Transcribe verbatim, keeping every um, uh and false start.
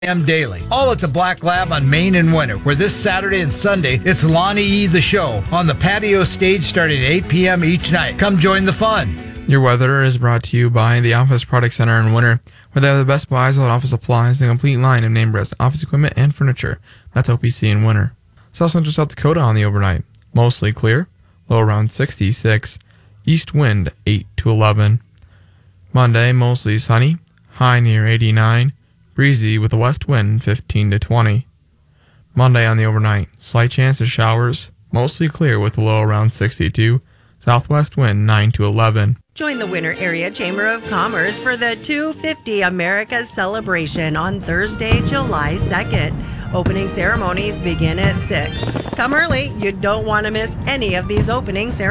a.m. daily. All at the Black Lab on Main and Winter, where this Saturday and Sunday, it's Lonnie E. the Show on the patio stage starting at eight p.m. each night. Come join the fun. Your weather is brought to you by the Office Product Center in Winter, where they have the best buys on office supplies and a complete line of name brands, office equipment, and furniture. That's O P C in Winter. South Central South Dakota on the overnight. Mostly clear, low around sixty-six. East wind eight to eleven. Monday, mostly sunny, high near eighty-nine. Breezy with a west wind fifteen to twenty. Monday on the overnight, slight chance of showers, mostly clear with a low around sixty-two. Southwest wind nine to eleven. Join the Winter Area Chamber of Commerce for the two fifty Americas celebration on Thursday, July second. Opening ceremonies begin at six. Come early. You don't want to miss any of these opening ceremonies.